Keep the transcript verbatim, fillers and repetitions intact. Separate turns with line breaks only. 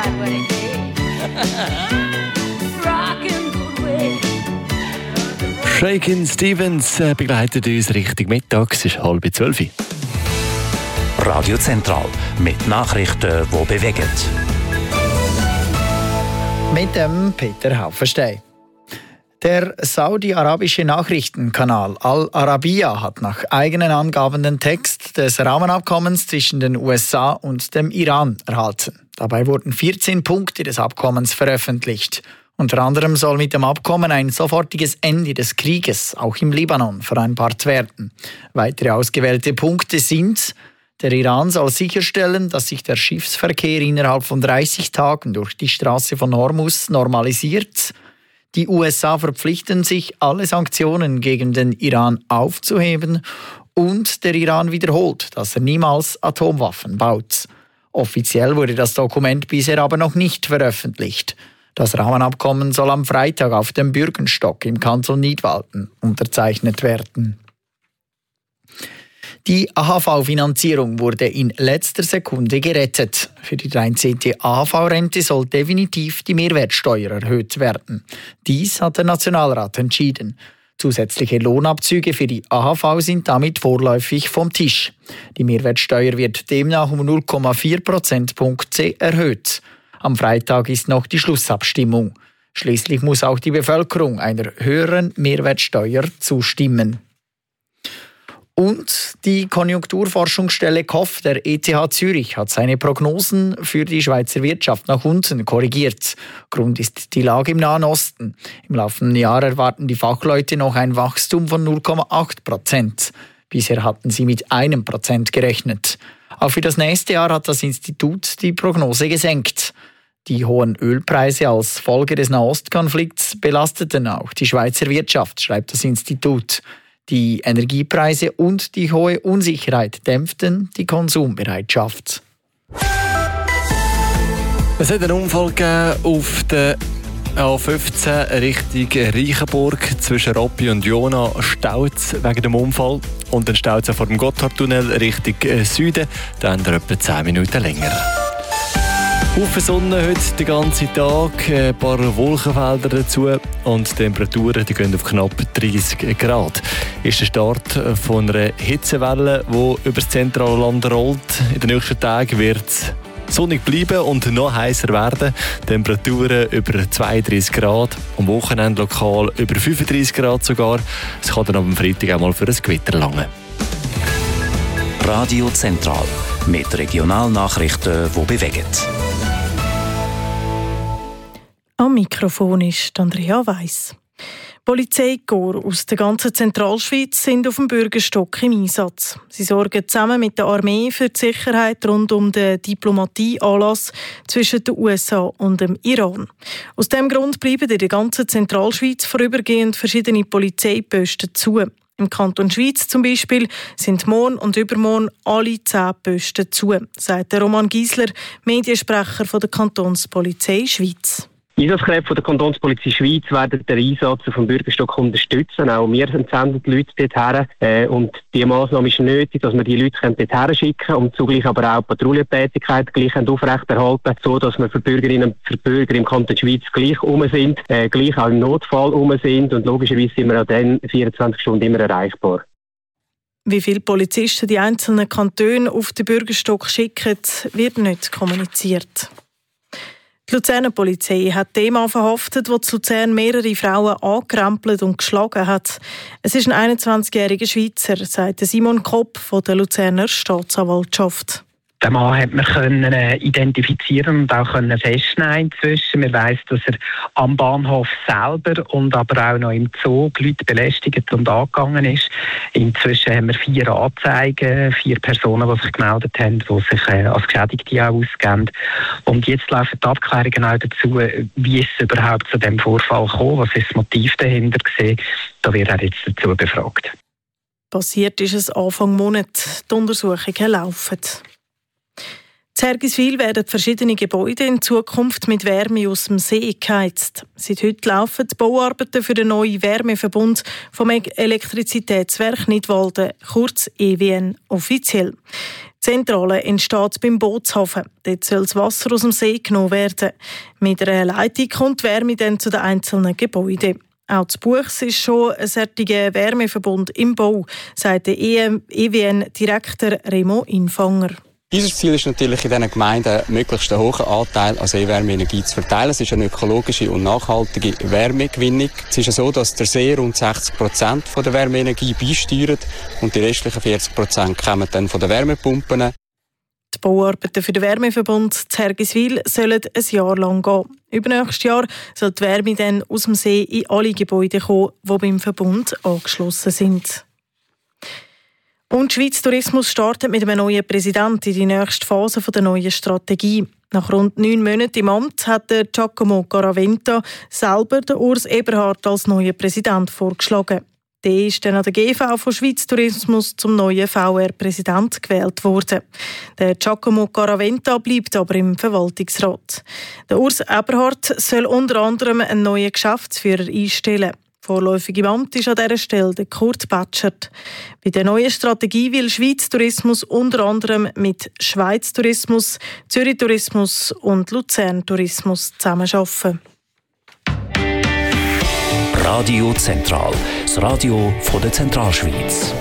right when it did. Rockin' good way.
Shakin' Stevens äh, begleitet uns Richtung Mittag. Es ist halb zwölf.
Radio Zentral mit Nachrichten, die bewegen.
Mit dem Peter Haufenstein. Der saudi-arabische Nachrichtenkanal Al Arabiya hat nach eigenen Angaben den Text des Rahmenabkommens zwischen den U S A und dem Iran erhalten. Dabei wurden vierzehn Punkte des Abkommens veröffentlicht. Unter anderem soll mit dem Abkommen ein sofortiges Ende des Krieges auch im Libanon vereinbart werden. Weitere ausgewählte Punkte sind: Der Iran soll sicherstellen, dass sich der Schiffsverkehr innerhalb von dreißig Tagen durch die Straße von Hormuz normalisiert. Die U S A verpflichten sich, alle Sanktionen gegen den Iran aufzuheben. Und der Iran wiederholt, dass er niemals Atomwaffen baut. Offiziell wurde das Dokument bisher aber noch nicht veröffentlicht. Das Rahmenabkommen soll am Freitag auf dem Bürgenstock im Kanton Nidwalden unterzeichnet werden. Die A H V-Finanzierung wurde in letzter Sekunde gerettet. Für die dreizehnte A H V-Rente soll definitiv die Mehrwertsteuer erhöht werden. Dies hat der Nationalrat entschieden. Zusätzliche Lohnabzüge für die A H V sind damit vorläufig vom Tisch. Die Mehrwertsteuer wird demnach um null Komma vier Prozentpunkte erhöht. Am Freitag ist noch die Schlussabstimmung. Schließlich muss auch die Bevölkerung einer höheren Mehrwertsteuer zustimmen. Und die Konjunkturforschungsstelle K O F der E T H Zürich hat seine Prognosen für die Schweizer Wirtschaft nach unten korrigiert. Grund ist die Lage im Nahen Osten. Im laufenden Jahr erwarten die Fachleute noch ein Wachstum von null Komma acht Prozent. Bisher hatten sie mit einem Prozent gerechnet. Auch für das nächste Jahr hat das Institut die Prognose gesenkt. Die hohen Ölpreise als Folge des Nahostkonflikts belasteten auch die Schweizer Wirtschaft, schreibt das Institut. Die Energiepreise und die hohe Unsicherheit dämpften die Konsumbereitschaft.
Es hat einen Unfall gegeben auf der A fünfzehn Richtung Reichenburg. Zwischen Roppi und Jona staut wegen dem Unfall. Und dann staut es vor dem Gotthardtunnel Richtung Süden. Dann etwa zehn Minuten länger. Haufen Sonne heute den ganzen Tag, ein paar Wolkenfelder dazu und die Temperaturen die gehen auf knapp dreißig Grad. Ist der Start von einer Hitzewelle, die über das zentrale Land rollt. In den nächsten Tagen wird es sonnig bleiben und noch heißer werden. Temperaturen über zweiunddreißig Grad, am Wochenende lokal über fünfunddreißig Grad sogar. Es kann dann am Freitag auch mal für ein Gewitter langen.
Radio Zentral mit Regionalnachrichten, die bewegen.
Am Mikrofon ist Andrea Weiss. Polizeikorps aus der ganzen Zentralschweiz sind auf dem Bürgerstock im Einsatz. Sie sorgen zusammen mit der Armee für die Sicherheit rund um den Diplomatieanlass zwischen den U S A und dem Iran. Aus diesem Grund bleiben in der ganzen Zentralschweiz vorübergehend verschiedene Polizeiposten zu. Im Kanton Schwyz zum Beispiel sind morgen und übermorgen alle zehn Posten zu, sagt Roman Giesler, Mediensprecher von der Kantonspolizei Schweiz.
Einsatzkräfte der Kantonspolizei Schweiz werden den Einsatz auf dem Bürgerstock unterstützen. Auch wir entsenden die Leute dorthin. Äh, und die Massnahme ist nötig, dass wir die Leute dorthin schicken können und zugleich aber auch Patrouillentätigkeit gleich aufrechterhalten, so dass wir für Bürgerinnen und für Bürger im Kanton Schweiz gleich um sind, äh, gleich auch im Notfall um sind und logischerweise sind wir auch dann vierundzwanzig Stunden immer erreichbar.
Wie viele Polizisten die einzelnen Kantone auf den Bürgerstock schicken, wird nicht kommuniziert. Die Luzerner Polizei hat den Mann verhaftet, der zu Luzern mehrere Frauen angerempelt und geschlagen hat. Es ist ein einundzwanzigjähriger Schweizer, sagt Simon Kopp von der Luzerner Staatsanwaltschaft.
Den Mann hat man können identifizieren und auch können festnehmen inzwischen. Man weiss, dass er am Bahnhof selber und aber auch noch im Zoo Leute belästigt und angegangen ist. Inzwischen haben wir vier Anzeigen, vier Personen, die sich gemeldet haben, die sich äh, als Geschädigte auch ausgeben. Und jetzt laufen die Abklärungen auch dazu, wie ist es überhaupt zu diesem Vorfall gekommen, was ist das Motiv dahinter gewesen. Da wird er jetzt dazu befragt.
Passiert ist es Anfang Monat. Die Untersuchungen laufen. In Hergiswil werden verschiedene Gebäude in Zukunft mit Wärme aus dem See geheizt. Seit heute laufen die Bauarbeiten für den neuen Wärmeverbund vom Elektrizitätswerk Nidwalden, kurz E W N, offiziell. Die Zentrale entsteht beim Bootshafen. Dort soll das Wasser aus dem See genommen werden. Mit einer Leitung kommt die Wärme dann zu den einzelnen Gebäuden. Auch zu Buchs ist schon ein solcher Wärmeverbund im Bau, sagt der E W N-Direktor Remo Infanger.
Unser Ziel ist natürlich, in diesen Gemeinden möglichst einen hohen Anteil an Seewärmeenergie zu verteilen. Es ist eine ökologische und nachhaltige Wärmegewinnung. Es ist ja so, dass der See rund sechzig Prozent der Wärmeenergie beisteuert und die restlichen vierzig Prozent kommen dann von den Wärmepumpen.
Die Bauarbeiten für den Wärmeverbund zu Hergiswil sollen ein Jahr lang gehen. Über nächstes Jahr soll die Wärme dann aus dem See in alle Gebäude kommen, die beim Verbund angeschlossen sind. Und Schweiz Tourismus startet mit einem neuen Präsidenten in die nächste Phase der neuen Strategie. Nach rund neun Monaten im Amt hat der Giacomo Garaventa selber den Urs Eberhard als neuen Präsident vorgeschlagen. Der ist dann an der G V von Schweiz Tourismus zum neuen V R-Präsident gewählt worden. Der Giacomo Garaventa bleibt aber im Verwaltungsrat. Der Urs Eberhard soll unter anderem einen neuen Geschäftsführer einstellen. Vorläufig im Amt ist an dieser Stelle der Kurt Batschert. Bei der neuen Strategie will Schweiz Tourismus unter anderem mit Schweiz Tourismus, Zürich Tourismus und Luzern Tourismus zusammenarbeiten.
Radio Zentral, das Radio von der Zentralschweiz.